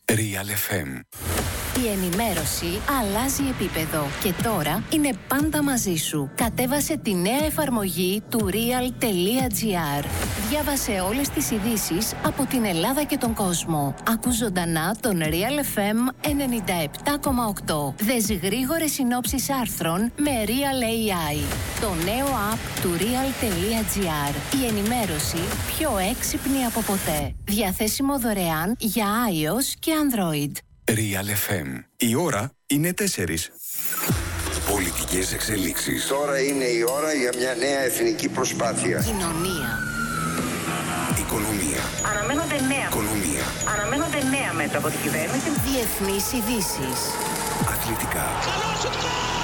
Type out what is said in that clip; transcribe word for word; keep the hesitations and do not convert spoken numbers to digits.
Real εφ εμ. Η ενημέρωση αλλάζει επίπεδο και τώρα είναι πάντα μαζί σου. Κατέβασε τη νέα εφαρμογή του real.gr. Διάβασε όλες τις ειδήσεις από την Ελλάδα και τον κόσμο. Άκου ζωντανά τον Real εφ εμ ενενήντα επτά κόμμα οκτώ. Δες γρήγορες συνόψεις άρθρων με Real έι άι. Το νέο app του real.gr. Η ενημέρωση πιο έξυπνη από ποτέ. Διαθέσιμο δωρεάν για iOS και Android. Real εφ εμ. Η ώρα είναι τέσσερις. Πολιτικές εξελίξεις. Τώρα είναι η ώρα για μια νέα εθνική προσπάθεια. Κοινωνία. Οικονομία. Αναμένονται νέα. Οικονομία. Αναμένονται νέα μέτρα από την κυβέρνηση. Διεθνείς ειδήσεις. Αθλητικά.